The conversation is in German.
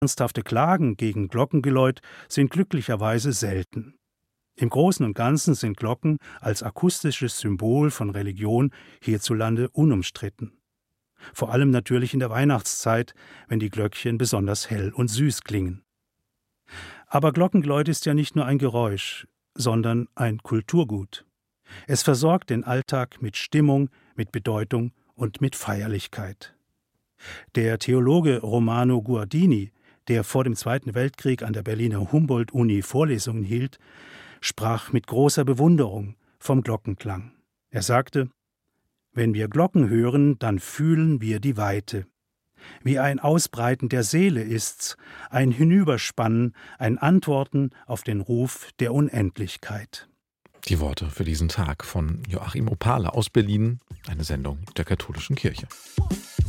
Ernsthafte Klagen gegen Glockengeläut sind glücklicherweise selten. Im Großen und Ganzen sind Glocken als akustisches Symbol von Religion hierzulande unumstritten. Vor allem natürlich in der Weihnachtszeit, wenn die Glöckchen besonders hell und süß klingen. Aber Glockengeläut ist ja nicht nur ein Geräusch, sondern ein Kulturgut. Es versorgt den Alltag mit Stimmung, mit Bedeutung und mit Feierlichkeit. Der Theologe Romano Guardini, der vor dem Zweiten Weltkrieg an der Berliner Humboldt-Uni Vorlesungen hielt, sprach mit großer Bewunderung vom Glockenklang. Er sagte: Wenn wir Glocken hören, dann fühlen wir die Weite. Wie ein Ausbreiten der Seele ist's, ein Hinüberspannen, ein Antworten auf den Ruf der Unendlichkeit. Die Worte für diesen Tag von Joachim Opale aus Berlin, eine Sendung der Katholischen Kirche.